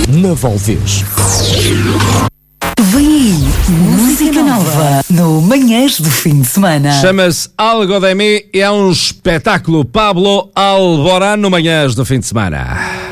na Volvez. Vem aí, música nova no Manhãs do Fim de Semana. Chama-se Algo de Mí e é um espetáculo. Pablo Alborán no Manhãs do Fim de Semana.